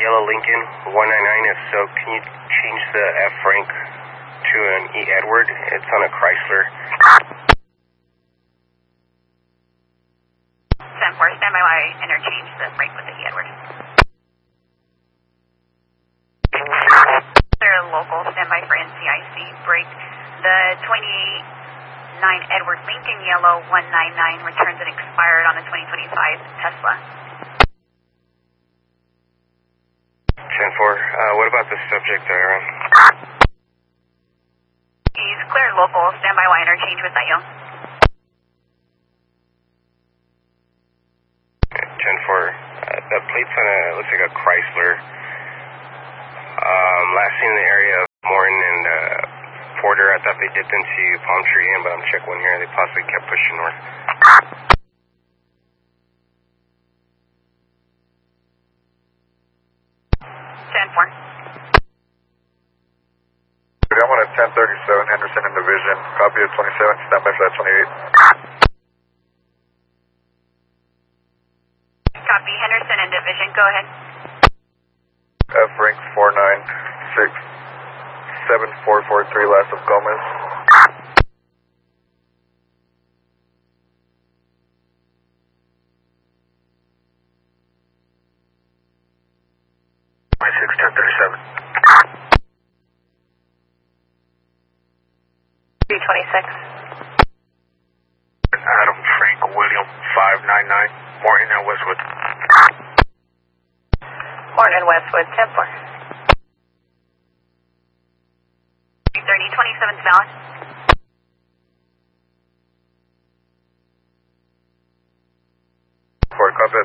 Yellow Lincoln 199. If so, can you change the F rank to an E Edward? It's on a Chrysler. 10-4, stand by while I interchange the brake with the E Edward. They're local, stand by for NCIC brake. The 29 Edward Lincoln Yellow 199 returns an expired on a 2025 Tesla. 10-4, what about the subject, Aaron? He's clear local, stand by while I interchange with that young. 10-4, the plate's on a, looks like a Chrysler. Last seen in the area of Morton and Porter. I thought they dipped into Palm Tree Inn, but I'm checking one here. They possibly kept pushing north. I'm on a 1037 Henderson in Division. Copy of 27, stand by for that 28. Copy, Henderson in Division, go ahead. F rank 4967443, last of Gomez. My 61037. 326. Adam Frank William 599, Morton and Westwood. Morton and Westwood, 10-4. 330, 27 valid. Copy that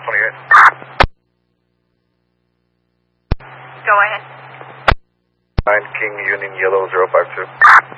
28. Go ahead. 9 King Union Yellow 052.